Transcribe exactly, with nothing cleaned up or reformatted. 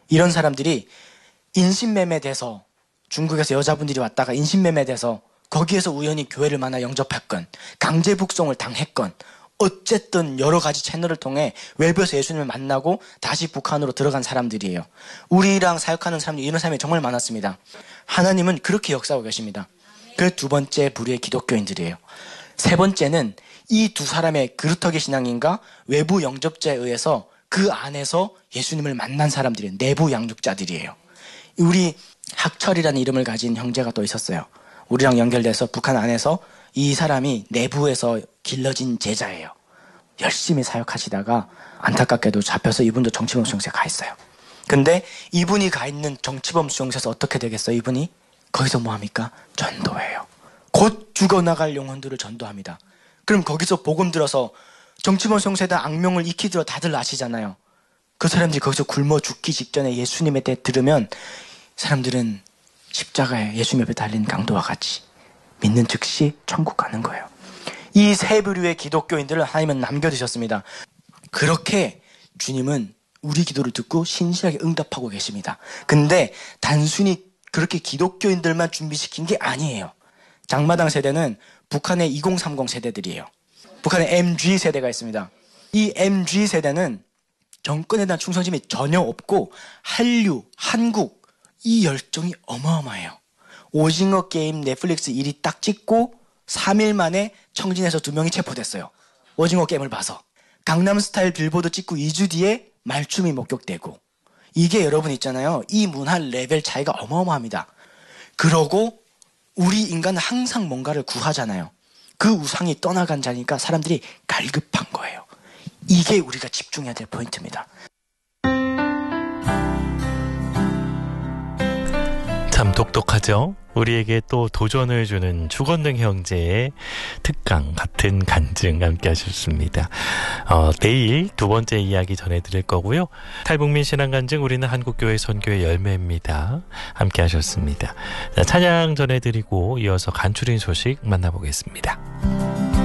이런 사람들이 인신매매돼서 중국에서 여자분들이 왔다가 인신매매돼서 거기에서 우연히 교회를 만나 영접했건 강제 북송을 당했건 어쨌든 여러 가지 채널을 통해 외부에서 예수님을 만나고 다시 북한으로 들어간 사람들이에요. 우리랑 사역하는 사람들 이런 사람이 정말 많았습니다. 하나님은 그렇게 역사하고 계십니다. 그 두 번째 부류의 기독교인들이에요. 세 번째는 이 두 사람의 그루터기 신앙인과 외부 영접자에 의해서 그 안에서 예수님을 만난 사람들이에요. 내부 양육자들이에요. 우리 학철이라는 이름을 가진 형제가 또 있었어요. 우리랑 연결돼서 북한 안에서 이 사람이 내부에서 길러진 제자예요. 열심히 사역하시다가 안타깝게도 잡혀서 이분도 정치범 수용소에 가 있어요. 근데 이분이 가 있는 정치범 수용소에서 어떻게 되겠어요? 이분이 거기서 뭐 합니까? 전도해요. 곧 죽어나갈 영혼들을 전도합니다. 그럼 거기서 복음 들어서 정치범 수용소에 대한 악명을 익히 들어 다들 아시잖아요. 그 사람들이 거기서 굶어 죽기 직전에 예수님에 대해 들으면 사람들은 십자가에 예수님 옆에 달린 강도와 같이 믿는 즉시 천국 가는 거예요. 이 세 부류의 기독교인들을 하나님은 남겨두셨습니다. 그렇게 주님은 우리 기도를 듣고 신실하게 응답하고 계십니다. 근데 단순히 그렇게 기독교인들만 준비시킨 게 아니에요. 장마당 세대는 북한의 이공삼공 세대들이에요. 북한의 엠지 세대가 있습니다. 이 엠지 세대는 정권에 대한 충성심이 전혀 없고 한류, 한국 이 열정이 어마어마해요. 오징어 게임 넷플릭스 일 위 딱 찍고 삼 일 만에 청진에서 두 명이 체포됐어요. 오징어 게임을 봐서. 강남스타일 빌보드 찍고 이 주 뒤에 말춤이 목격되고. 이게 여러분 있잖아요. 이 문화 레벨 차이가 어마어마합니다. 그러고 우리 인간은 항상 뭔가를 구하잖아요. 그 우상이 떠나간 자니까 사람들이 갈급한 거예요. 이게 우리가 집중해야 될 포인트입니다. 참 똑똑하죠? 우리에게 또 도전을 주는 주건능 형제의 특강 같은 간증 함께 하셨습니다. 어, 내일 두 번째 이야기 전해드릴 거고요. 탈북민 신앙 간증 우리는 한국교회 선교의 열매입니다. 함께 하셨습니다. 자, 찬양 전해드리고 이어서 간추린 소식 만나보겠습니다.